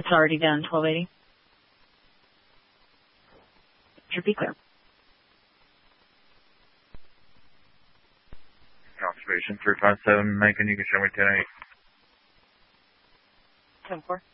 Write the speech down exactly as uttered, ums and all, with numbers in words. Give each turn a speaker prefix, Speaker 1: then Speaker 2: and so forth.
Speaker 1: It's already done, twelve eighty. Should be clear.
Speaker 2: Observation three five seven, Macon, you can show me ten eight.
Speaker 1: ten four.